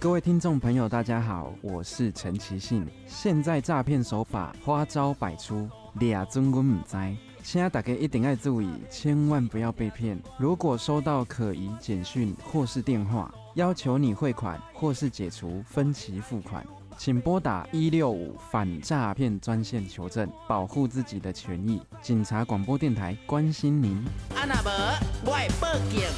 各位听众朋友大家好，我是陈其信。现在诈骗手法花招百出，俩尊我唔知，现在大家一定要注意，千万不要被骗。如果收到可疑简讯或是电话，要求你汇款或是解除分期付款，请拨打165反诈骗专线求证，保护自己的权益。警察广播电台关心您。 啊那无，我会报警。